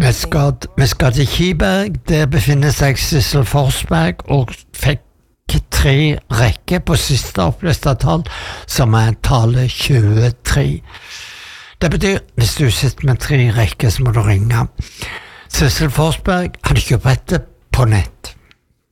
Vi skal til Kiberg. Der befinner seg Sissel Forsberg og fikk 3 rekker på siste oppleste tall, som tallet 23. Det betyr, hvis du sitter med 3 rekker, så må du ringe. Sissel Forsberg hadde kjøpt brettet på nett.